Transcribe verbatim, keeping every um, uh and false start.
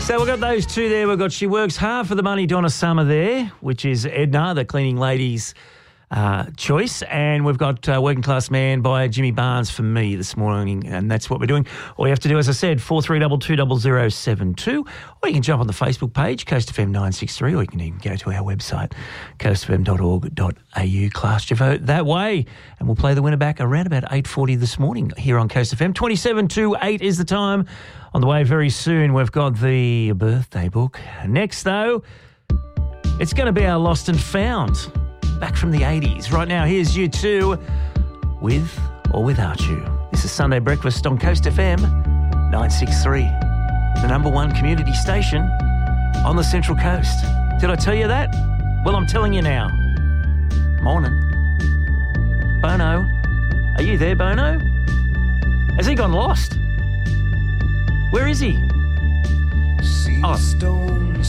So we've got those two there. We've got She Works Hard for the Money, Donna Summer there, which is Edna, the cleaning lady's uh, choice. And we've got uh, Working Class Man by Jimmy Barnes for me this morning. And that's what we're doing. All you have to do, as I said, four three two two zero zero seven two. Or you can jump on the Facebook page, Coast F M nine six three, or you can even go to our website, coast f m dot org dot a u. Cast your vote that way. And we'll play the winner back around about eight forty this morning here on Coast F M. twenty-seven to eight is the time. On the way very soon, we've got the birthday book. Next, though, it's going to be our Lost and Found, back from the eighties. Right now, here's U two, With or Without You. This is Sunday Breakfast on Coast F M nine six three, the number one community station on the Central Coast. Did I tell you that? Well, I'm telling you now. Morning. Bono. Are you there, Bono? Has he gone lost? Where is he? See Oh. the stone